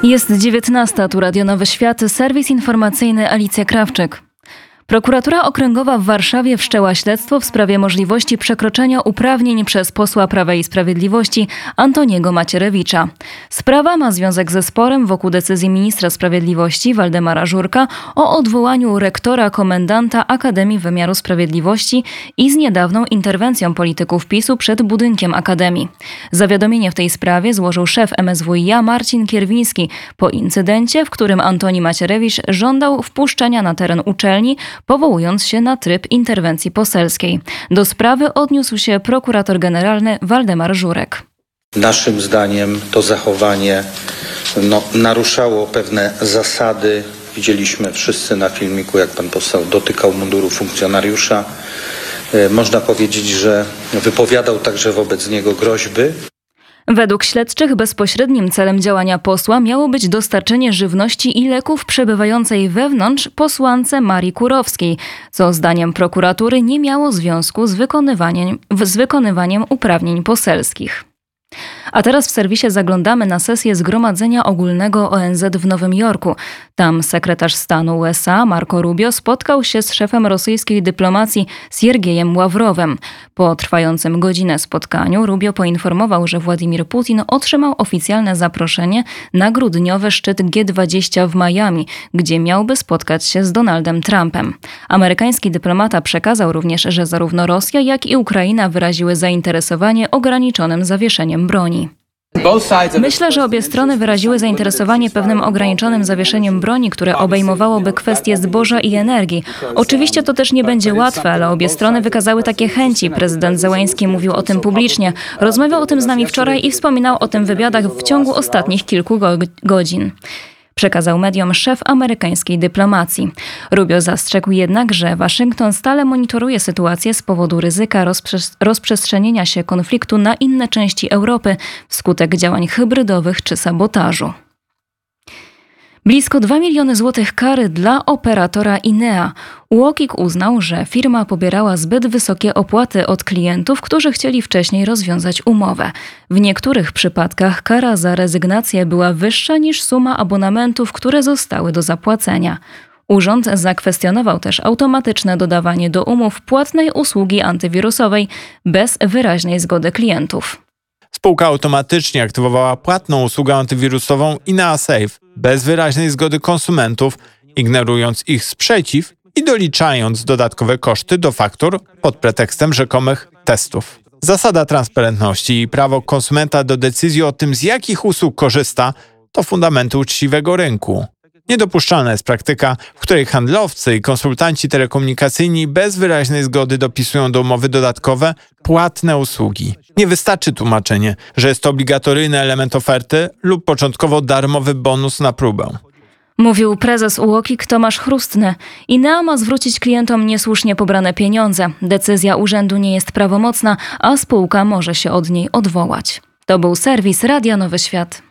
Jest 19, tu Radio Nowy Świat, serwis informacyjny Alicja Krawczyk. Prokuratura Okręgowa w Warszawie wszczęła śledztwo w sprawie możliwości przekroczenia uprawnień przez posła Prawa i Sprawiedliwości Antoniego Macierewicza. Sprawa ma związek ze sporem wokół decyzji ministra sprawiedliwości Waldemara Żurka o odwołaniu rektora komendanta Akademii Wymiaru Sprawiedliwości i z niedawną interwencją polityków PiS-u przed budynkiem Akademii. Zawiadomienie w tej sprawie złożył szef MSWiA Marcin Kierwiński po incydencie, w którym Antoni Macierewicz żądał wpuszczenia na teren uczelni, powołując się na tryb interwencji poselskiej. Do sprawy odniósł się prokurator generalny Waldemar Żurek. Naszym zdaniem to zachowanie naruszało pewne zasady. Widzieliśmy wszyscy na filmiku, jak pan poseł dotykał munduru funkcjonariusza. Można powiedzieć, że wypowiadał także wobec niego groźby. Według śledczych bezpośrednim celem działania posła miało być dostarczenie żywności i leków przebywającej wewnątrz posłance Marii Kurowskiej, co zdaniem prokuratury nie miało związku z wykonywaniem uprawnień poselskich. A teraz w serwisie zaglądamy na sesję Zgromadzenia Ogólnego ONZ w Nowym Jorku. Tam sekretarz stanu USA Marco Rubio spotkał się z szefem rosyjskiej dyplomacji Siergiejem Ławrowem. Po trwającym godzinę spotkaniu Rubio poinformował, że Władimir Putin otrzymał oficjalne zaproszenie na grudniowy szczyt G20 w Miami, gdzie miałby spotkać się z Donaldem Trumpem. Amerykański dyplomata przekazał również, że zarówno Rosja, jak i Ukraina wyraziły zainteresowanie ograniczonym zawieszeniem broni. Myślę, że obie strony wyraziły zainteresowanie pewnym ograniczonym zawieszeniem broni, które obejmowałoby kwestie zboża i energii. Oczywiście to też nie będzie łatwe, ale obie strony wykazały takie chęci. Prezydent Zełenski mówił o tym publicznie. Rozmawiał o tym z nami wczoraj i wspominał o tym w wywiadach w ciągu ostatnich kilku godzin. Przekazał mediom szef amerykańskiej dyplomacji. Rubio zastrzegł jednak, że Waszyngton stale monitoruje sytuację z powodu ryzyka rozprzestrzenienia się konfliktu na inne części Europy wskutek działań hybrydowych czy sabotażu. Blisko 2 miliony złotych kary dla operatora Inea. UOKiK uznał, że firma pobierała zbyt wysokie opłaty od klientów, którzy chcieli wcześniej rozwiązać umowę. W niektórych przypadkach kara za rezygnację była wyższa niż suma abonamentów, które zostały do zapłacenia. Urząd zakwestionował też automatyczne dodawanie do umów płatnej usługi antywirusowej bez wyraźnej zgody klientów. Spółka automatycznie aktywowała płatną usługę antywirusową Inea Safe bez wyraźnej zgody konsumentów, ignorując ich sprzeciw i doliczając dodatkowe koszty do faktur pod pretekstem rzekomych testów. Zasada transparentności i prawo konsumenta do decyzji o tym, z jakich usług korzysta, to fundamenty uczciwego rynku. Niedopuszczalna jest praktyka, w której handlowcy i konsultanci telekomunikacyjni bez wyraźnej zgody dopisują do umowy dodatkowe, płatne usługi. Nie wystarczy tłumaczenie, że jest to obligatoryjny element oferty lub początkowo darmowy bonus na próbę. Mówił prezes UOKiK Tomasz Chrustny. Inea ma zwrócić klientom niesłusznie pobrane pieniądze. Decyzja urzędu nie jest prawomocna, a spółka może się od niej odwołać. To był serwis Radia Nowy Świat.